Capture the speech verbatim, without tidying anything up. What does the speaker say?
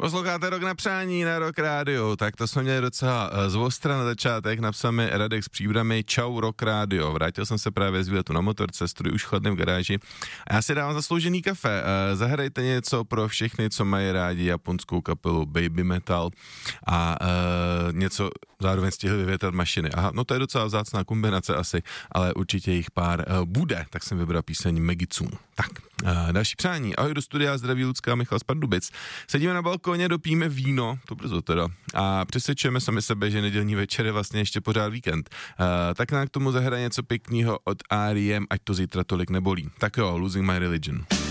Posloucháte Rock na přání na Rock Radio, tak to jsme měli docela z ostra na začátek, napsal mi Radek z Příbramy, čau Rock Radio, vrátil jsem se právě z výletu na motorce, studuji už chladným v garáži a já si dávám zasloužený kafe, zahrajte něco pro všechny, co mají rádi japonskou kapelu Baby Metal a uh, něco zároveň stihli vyvětrat mašiny. Aha, no to je docela vzácná kombinace asi, ale určitě jich pár uh, bude, tak jsem vybral píseň Megicum. Tak, uh, další přání, ahoj do studia, zdraví Lucka, Michal z Pardubic. Sedíme na balkóně, dopijeme víno, to brzo teda, a přesvědčujeme sami sebe, že nedělní večer je vlastně ještě pořád víkend. Uh, tak nám k tomu zahraje něco pěkného od R E M, ať to zítra tolik nebolí. Tak jo, Losing My Religion.